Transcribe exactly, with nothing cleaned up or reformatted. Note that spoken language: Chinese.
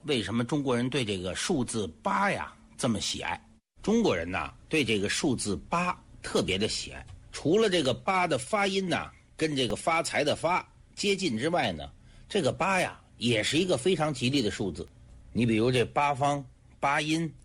为什么中国人对这个数字八呀这么喜爱？中国人呢对这个数字八特别的喜爱，除了这个八的发音呢跟这个发财的发接近之外呢，这个八呀也是一个非常吉利的数字。你比如这八方、八音、